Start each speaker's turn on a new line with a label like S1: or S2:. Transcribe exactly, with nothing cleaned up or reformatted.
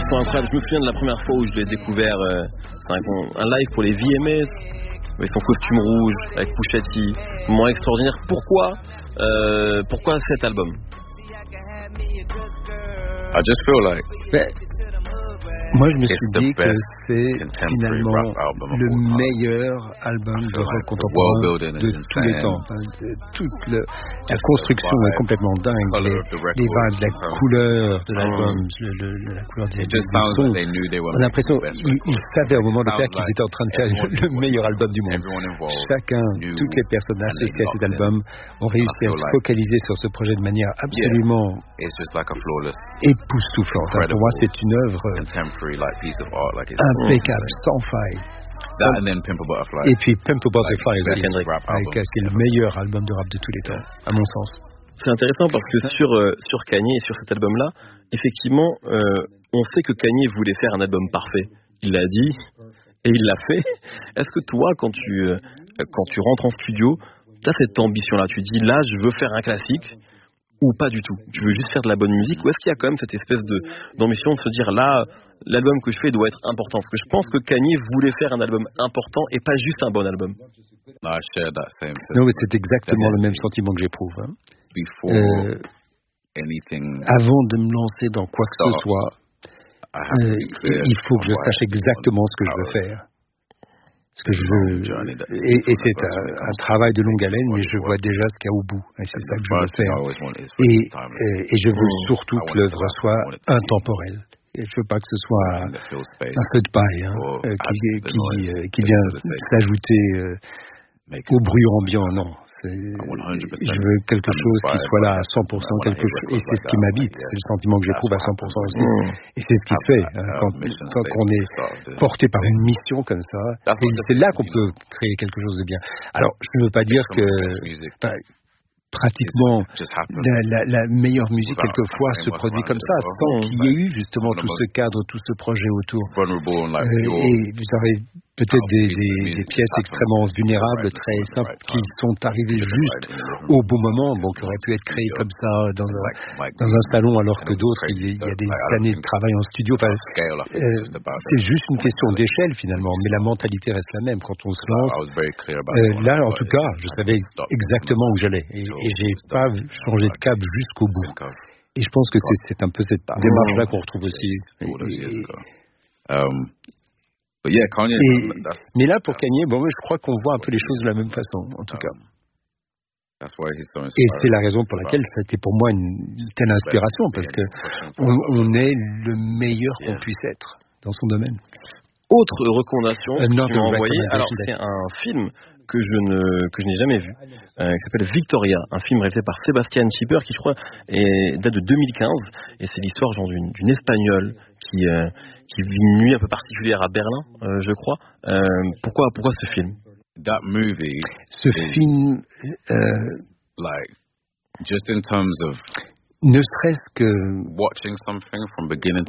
S1: sont incroyables. Je me souviens de la première fois où je l'ai découvert. Euh, c'est un, un live pour les V M As, avec son costume rouge, avec Pusha T. Moment extraordinaire. Pourquoi, euh, pourquoi cet album?
S2: I just feel like.
S3: Mais, moi, je me suis dit que c'est finalement le meilleur album de rock contemporain de tous les temps. Enfin, de, toute le, la construction est complètement dingue. Les, les vibes, la couleur de l'album, le, le, la couleur des, des sons. On a l'impression qu'ils ils savaient au moment de faire qu'ils étaient en train de faire le meilleur album du monde. Chacun, toutes les personnes associées à cet album ont réussi à se focaliser sur ce projet de manière absolument époustouflante. Pour moi, c'est une œuvre
S2: like piece of art, like it's
S3: impeccable, sans faille.
S2: That and then Pimp a Butterfly.
S3: Et puis Pimp a Butterfly,
S2: like,
S3: c'est le meilleur album de rap de tous les temps, à mon sens.
S1: C'est intéressant parce que sur euh, sur Kanye et sur cet album-là, effectivement, euh, on sait que Kanye voulait faire un album parfait. Il l'a dit et il l'a fait. Est-ce que toi, quand tu euh, quand tu rentres en studio, tu as cette ambition-là? Tu dis là, je veux faire un classique. Ou pas du tout, tu veux juste faire de la bonne musique, ou est-ce qu'il y a quand même cette espèce de, d'ambition de se dire là, l'album que je fais doit être important? Parce que je pense que Kanye voulait faire un album important et pas juste un bon album.
S2: No, I share that same
S3: non, mais c'est exactement le même sentiment que j'éprouve. Hein. Euh,
S2: anything
S3: avant de me lancer dans quoi que ce soit, euh, il faut que je sache exactement ce que je veux faire. Ce que je veux, et, et c'est un, un travail de longue haleine, mais je vois déjà ce qu'il y a au bout. Et c'est ça que je veux faire. Et, et, et je veux surtout que l'œuvre soit intemporelle. Et je veux pas que ce soit un feu de paille hein, euh, qui, qui, euh, qui vient s'ajouter euh, au bruit ambiant. Non, c'est, je veux quelque chose qui soit là à cent pour cent, quelque chose, et c'est ce qui m'habite. C'est le sentiment que j'éprouve à cent pour cent aussi. Et c'est ce qui se fait hein, quand, quand on est porté par une mission comme ça. Et c'est là qu'on peut créer quelque chose de bien. Alors, je ne veux pas dire que enfin, pratiquement la, la, la meilleure musique quelquefois se produit comme ça, sans qu'il y ait eu justement tout ce cadre, tout ce projet autour. Euh, et vous avez peut-être des, des, des pièces extrêmement vulnérables, très simples, qui sont arrivées juste au bon moment, bon, qui auraient pu être créées comme ça dans un, dans un salon, alors que d'autres, il y a des années de travail en studio. Enfin, euh, c'est juste une question d'échelle finalement, mais la mentalité reste la même quand on se lance. Euh, là, en tout cas, je savais exactement où j'allais, et, et j'ai pas changé de cap jusqu'au bout. Et je pense que c'est, c'est un peu cette démarche-là qu'on retrouve aussi. Et, et, Yeah, Kanye, et, mais là, pour Kanye, bon, je crois qu'on voit un peu les choses de la même façon, en tout cas. Et c'est la raison pour laquelle ça a été pour moi une telle inspiration, parce que on, on est le meilleur qu'on puisse être dans son domaine.
S1: Autre recommandation que tu m'as envoyée, alors c'est un film que je ne que je n'ai jamais vu, euh, qui s'appelle Victoria, un film réalisé par Sébastien Schipper, qui je crois est, date de deux mille quinze, et c'est l'histoire genre d'une, d'une Espagnole qui euh, qui vit une nuit un peu particulière à Berlin, euh, je crois. Euh, pourquoi pourquoi ce film?
S2: That movie.
S3: Ce film, euh,
S2: like, just in terms of
S3: ne serait-ce que
S2: watching something from beginning